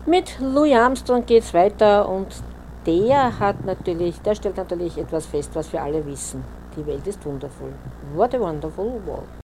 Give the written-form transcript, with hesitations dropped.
Mit Louis Armstrong geht es weiter und der stellt natürlich etwas fest, was wir alle wissen. Die Welt ist wundervoll. What a wonderful world.